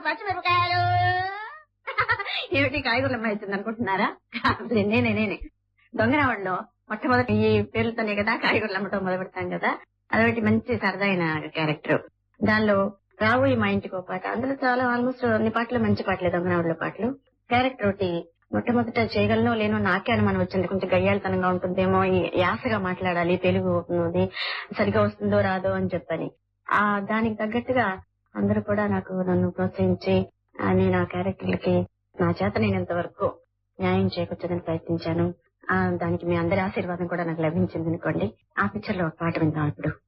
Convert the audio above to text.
పచ్చిమిరపకాయలు. ఏమిటి కాయగూరలమ్మ అవుతుంది అనుకుంటున్నారా? నేనే దొంగరావుల్లో మొట్టమొదటి ఈ పేర్లతోనే కదా కాయగూరలు అమ్మటం మొదలు పెడతాం కదా. అదొకటి మంచి సరదైన క్యారెక్టర్. దానిలో రాబోయే మా ఇంటికి ఒక పాట, అందులో చాలా ఆల్మోస్ట్ అన్ని పాటలు మంచి పాటలే, దొంగరావుల్లో పాటలు. క్యారెక్టర్ ఒకటి మొట్టమొదట చేయగలనో లేనో నాకే అనుమానం వచ్చింది. కొంచెం గయ్యాళతనంగా ఉంటుందేమో, ఈ యాసగా మాట్లాడాలి, తెలుగు సరిగా వస్తుందో రాదో అని చెప్పని. దానికి తగ్గట్టుగా అందరూ కూడా నన్ను ప్రోత్సహించి నేను ఆ క్యారెక్టర్లకి నా చేత నేనంత వరకు న్యాయం చేకూర్చదని ప్రయత్నించాను. దానికి మీ అందరి ఆశీర్వాదం కూడా నాకు లభించింది అనుకోండి. ఆ పిక్చర్ లో ఒక పాట విందాం ఇప్పుడు.